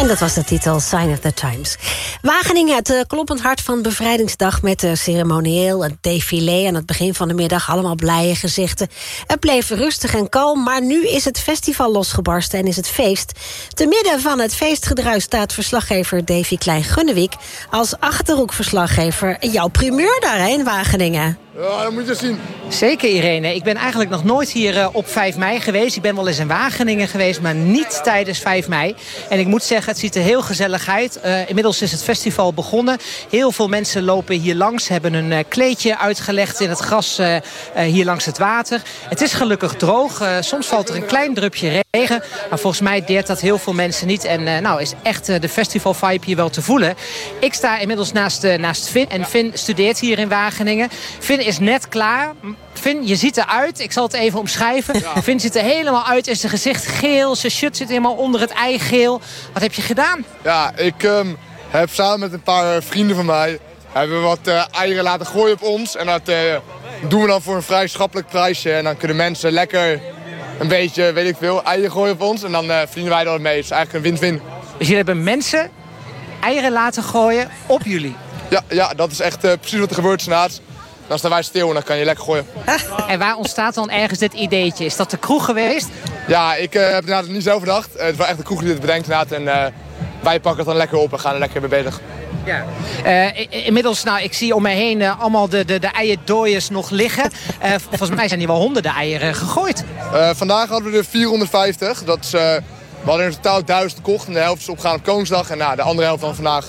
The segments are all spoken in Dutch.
En dat was de titel Sign of the Times. Wageningen, het kloppend hart van Bevrijdingsdag met de ceremonieel, het défilé aan het begin van de middag. Allemaal blije gezichten. Het bleef rustig en kalm, maar nu is het festival losgebarsten en is het feest. Te midden van het feestgedruis staat verslaggever Davy Klein-Gunnewijk als Achterhoekverslaggever. Jouw primeur daar in Wageningen. Ja, dat moet je zien. Zeker, Irene. Ik ben eigenlijk nog nooit hier op 5 mei geweest. Ik ben wel eens in Wageningen geweest, maar niet tijdens 5 mei. En ik moet zeggen, het ziet er heel gezellig uit. Inmiddels is het festival begonnen. Heel veel mensen lopen hier langs, hebben een kleedje uitgelegd in het gras hier langs het water. Het is gelukkig droog. Soms valt er een klein drupje regen. Maar volgens mij deert dat heel veel mensen niet. En nou is echt de festival-vibe hier wel te voelen. Ik sta inmiddels naast Finn. En Finn studeert hier in Wageningen. Finn is net klaar. Finn, je ziet eruit. Ik zal het even omschrijven. Ja. Finn ziet er helemaal uit in zijn gezicht geel. Zijn shirt zit helemaal onder het eigeel. Wat heb je gedaan? Ja, ik heb samen met een paar vrienden van mij hebben we wat eieren laten gooien op ons. En dat doen we dan voor een vrij schappelijk prijsje. En dan kunnen mensen lekker een beetje, weet ik veel, eieren gooien op ons. En dan verdienen wij er mee. Het is eigenlijk een win-win. Dus jullie hebben mensen eieren laten gooien op jullie? Ja, dat is echt precies wat er gebeurt naast. Dan staan wij stil en dan kan je lekker gooien. En waar ontstaat dan ergens dit ideetje? Is dat de kroeg geweest? Ja, ik heb het inderdaad niet zo bedacht. Het was echt de kroeg die dit bedenkt inderdaad. En wij pakken het dan lekker op en gaan er lekker mee bezig. Ja. Inmiddels, nou, ik zie om me heen allemaal de eierdooiers nog liggen. Volgens mij zijn hier wel honderden eieren gegooid. Vandaag hadden we er 450. Dat is, we hadden in totaal 1000 gekocht. En de helft is opgegaan op Koningsdag. En de andere helft van vandaag.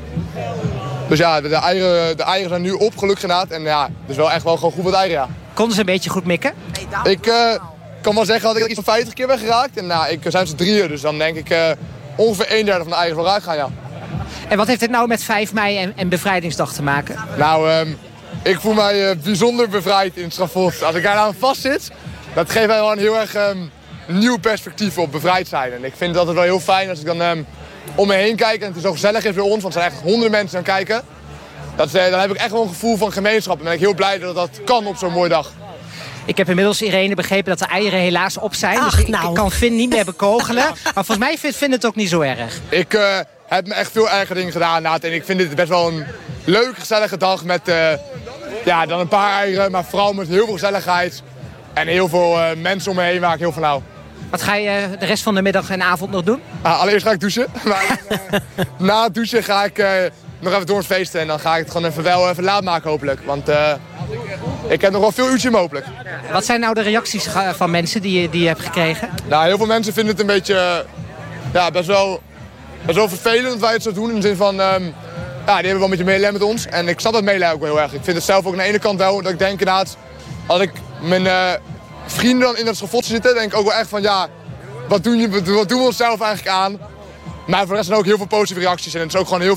Dus ja, de eieren zijn nu op, gelukkig inderdaad. En ja, dus wel echt wel gewoon goed wat eieren, ja. Konden ze een beetje goed mikken? Ik kan wel zeggen dat ik iets van 50 keer ben geraakt. En ik zijn ze 3, dus dan denk ik ongeveer 1/3 van de eieren wel raak gaan, ja. En wat heeft dit nou met 5 mei en Bevrijdingsdag te maken? Nou, ik voel mij bijzonder bevrijd in het Schavot. Als ik daar aan vast zit, dat geeft mij wel een heel erg nieuw perspectief op bevrijd zijn. En ik vind dat het wel heel fijn als ik dan om me heen kijk en het is zo gezellig is bij ons, want er zijn echt honderden mensen aan kijken. Dan heb ik echt wel een gevoel van gemeenschap en ben ik heel blij dat dat kan op zo'n mooie dag. Ik heb inmiddels, Irene, begrepen dat de eieren helaas op zijn. Ach, dus ik kan Finn niet meer bekogelen. Maar volgens mij vindt Finn het ook niet zo erg. Ik heb me echt veel erger dingen gedaan. En ik vind dit best wel een leuke, gezellige dag met dan een paar eieren. Maar vooral met heel veel gezelligheid. En heel veel mensen om me heen waar ik heel van hou. Wat ga je de rest van de middag en avond nog doen? Allereerst ga ik douchen. Maar na het douchen ga ik nog even door het feesten. En dan ga ik het gewoon even laat maken hopelijk. Want ik heb nog wel veel uurtjes mogelijk. Wat zijn nou de reacties van mensen die je hebt gekregen? Nou, heel veel mensen vinden het een beetje best wel vervelend dat wij het zo doen. In de zin van, die hebben wel een beetje medelijden met ons. En ik snap dat medelijden ook wel heel erg. Ik vind het zelf ook aan de ene kant wel, dat ik denk inderdaad, als ik mijn vrienden dan in dat schavot zitten, denk ik ook wel echt van, ja, wat doen we onszelf eigenlijk aan? Maar voor de rest zijn ook heel veel positieve reacties. En het is ook gewoon heel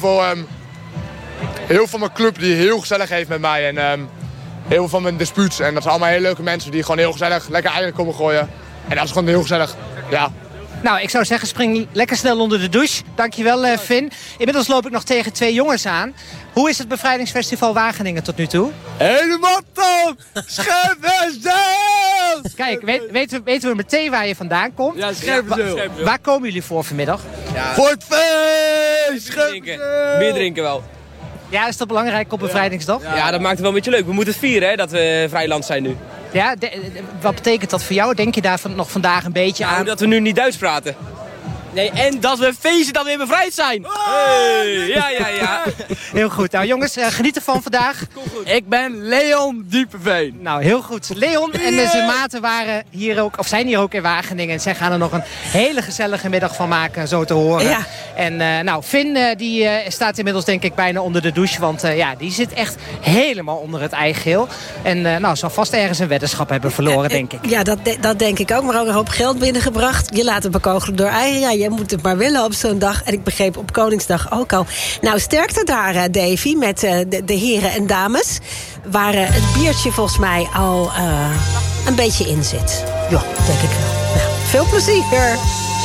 veel van mijn club die heel gezellig heeft met mij. En heel veel van mijn disputes. En dat zijn allemaal hele leuke mensen die gewoon heel gezellig lekker eieren komen gooien. En dat is gewoon heel gezellig, ja. Nou, ik zou zeggen, spring lekker snel onder de douche. Dankjewel, Finn. Inmiddels loop ik nog tegen 2 jongens aan. Hoe is het Bevrijdingsfestival Wageningen tot nu toe? Helemaal top! Scherpenzeel! Kijk, weten we meteen waar je vandaan komt? Ja, Scherpenzeel. Waar komen jullie voor vanmiddag? Ja. Voor het feest! Bier drinken wel. Ja, is dat belangrijk op Bevrijdingsdag? Ja, dat maakt het wel een beetje leuk. We moeten het vieren, hè, dat we vrij land zijn nu. Ja, wat betekent dat voor jou? Denk je daar nog vandaag een beetje aan? Dat we nu niet Duits praten. Nee, en dat we feesten dat we weer bevrijd zijn. Hey, ja. Heel goed. Nou jongens, geniet ervan vandaag. Ik ben Leon Diepeveen. Nou, heel goed. Leon en zijn maten waren hier ook, of zijn hier ook in Wageningen. En zij gaan er nog een hele gezellige middag van maken, zo te horen. Ja. En Finn, die staat inmiddels denk ik bijna onder de douche. Want die zit echt helemaal onder het eigeel. En zal vast ergens een weddenschap hebben verloren, denk ik. Ja, dat denk ik ook. Maar ook een hoop geld binnengebracht. Je laat het bekogelen door eieren. Ja, je moet het maar willen op zo'n dag. En ik begreep op Koningsdag ook al. Nou, sterkte daar, Davy, met de heren en dames. Waar het biertje volgens mij al een beetje in zit. Ja, denk ik wel. Nou, veel plezier.